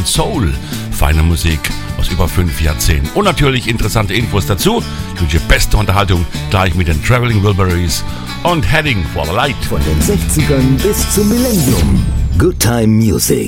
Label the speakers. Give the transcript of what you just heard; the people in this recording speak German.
Speaker 1: und Soul. Feine Musik aus über 5 Jahrzehnten. Und natürlich interessante Infos dazu. Ich wünsche beste Unterhaltung gleich mit den Traveling Wilburys und Heading for the Light.
Speaker 2: Von den 60ern bis zum Millennium. Good Time Music.